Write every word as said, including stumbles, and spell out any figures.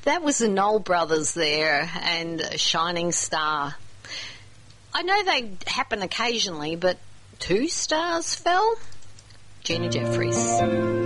That was the Knoll Brothers there and a Shining Star. I know they happen occasionally, but two stars fell? Gina Jeffries.